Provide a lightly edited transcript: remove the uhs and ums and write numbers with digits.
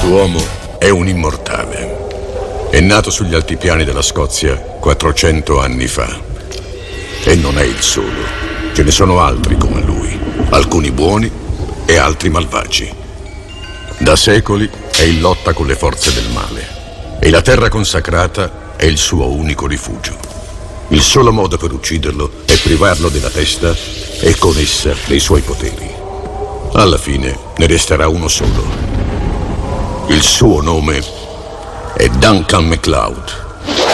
Quest'uomo è un immortale. È nato sugli altipiani della Scozia 400 anni fa. E non è il solo. Ce ne sono altri come lui. Alcuni buoni e altri malvagi. Da secoli è in lotta con le forze del male. E la terra consacrata è il suo unico rifugio. Il solo modo per ucciderlo è privarlo della testa e con essa dei suoi poteri. Alla fine ne resterà uno solo. Il suo nome è Duncan MacLeod.